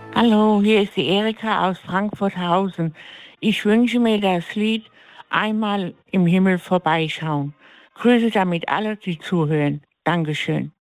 Hallo, hier ist die Erika aus Frankfurthausen. Ich wünsche mir das Lied Einmal im Himmel vorbeischauen. Grüße damit alle, die zuhören. Dankeschön.